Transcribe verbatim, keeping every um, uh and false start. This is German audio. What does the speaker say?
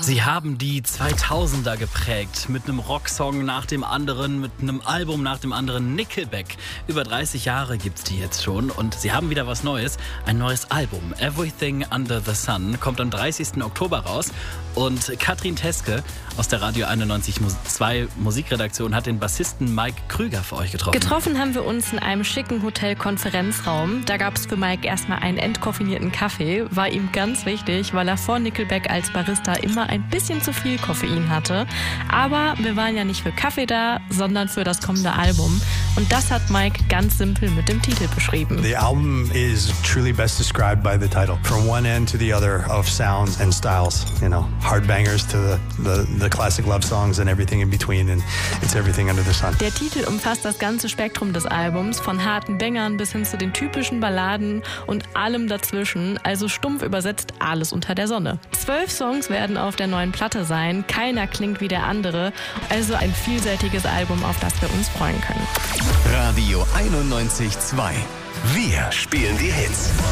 Sie haben die zweitausender geprägt, mit einem Rocksong nach dem anderen, mit einem Album nach dem anderen. Nickelback. Über dreißig Jahre gibt's die jetzt schon und sie haben wieder was Neues. Ein neues Album, Everything Under the Sun, kommt am dreißigsten Oktober raus. Und Katrin Teske aus der Radio einundneunzig Komma zwei Musikredaktion hat den Bassisten Mike Krüger für euch getroffen. Getroffen haben wir uns in einem schicken Hotel-Konferenzraum. Da gab es für Mike erstmal einen entkoffinierten Kaffee. War ihm ganz wichtig, weil er vor Nickelback als Barista immer ein bisschen zu viel Koffein hatte. Aber wir waren ja nicht für Kaffee da, sondern für das kommende Album. Und das hat Mike ganz simpel mit dem Titel beschrieben. The album is truly best described by the title. From one end to the other of sounds and styles, you know, hard bangers to the, the, the classic love songs and everything in between, and it's everything under the sun. Der Titel umfasst das ganze Spektrum des Albums, von harten Bangern bis hin zu den typischen Balladen und allem dazwischen, also stumpf übersetzt alles unter der Sonne. Zwölf Songs werden auf der neuen Platte sein, keiner klingt wie der andere, also ein vielseitiges Album, auf das wir uns freuen können. Radio einundneunzig Komma zwei. Wir spielen die Hits.